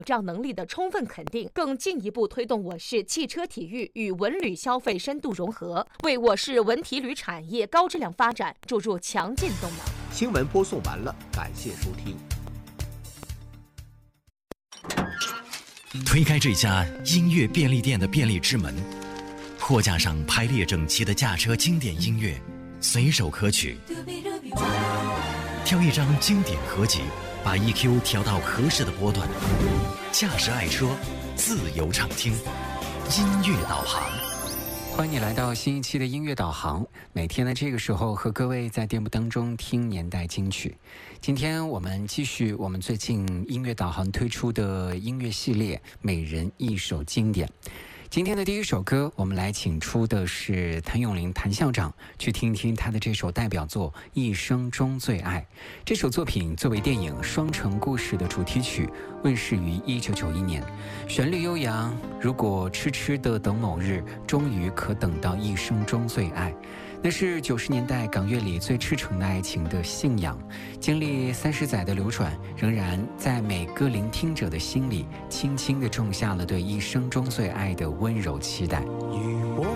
障能力的充分肯定，更进一步推动我市汽车体育与文旅消费深度融合，为我市文体旅产业高质量发展注入强劲动能。 新闻播送完了，感谢收听。 推开这家音乐便利店的便利之门，货架上排列整齐的驾车经典音乐，随手可取。挑一张经典合集，把 EQ 调到合适的波段，驾驶爱车，自由畅听，音乐导航。 欢迎你来到新一期的音乐导航，每天的这个时候和各位在电波当中听年代金曲。今天我们继续我们最近音乐导航推出的音乐系列，每人一首经典。今天的第一首歌，我们来请出的是谭咏麟谭校长，去听听他的这首代表作《一生中最爱》。这首作品作为电影《双城故事》的主题曲，问世于1991年，旋律悠扬。如果痴痴的等某日，终于可等到一生中最爱。那是90年代港乐里最赤诚的爱情的信仰，经历30载的流转，仍然在每个聆听者的心里轻轻地种下了对一生中最爱的温柔期待。